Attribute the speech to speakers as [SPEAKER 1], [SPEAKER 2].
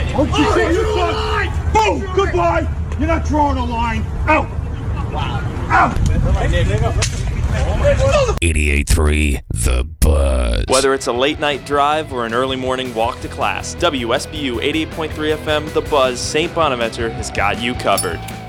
[SPEAKER 1] Don't you see you line? Boom! Goodbye! You're not drawing a line. Out! Wow. Out!
[SPEAKER 2] 88.3 The Buzz.
[SPEAKER 3] Whether it's a late night drive or an early morning walk to class, WSBU 88.3 FM The Buzz St. Bonaventure has got you covered.